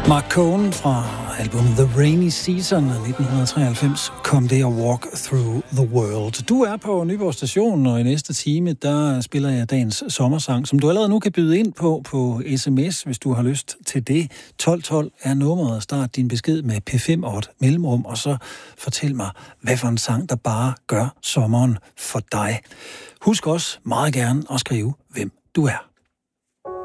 Mark Cohn fra albumet The Rainy Season af 1993 kom det at Walk Through the World. Du er på Nyborg Station, og i næste time, der spiller jeg dagens sommersang, som du allerede nu kan byde ind på sms, hvis du har lyst til det. 1212 er nummeret. Start din besked med P5 og et mellemrum, og så fortæl mig, hvad for en sang, der bare gør sommeren for dig. Husk også meget gerne at skrive, hvem du er.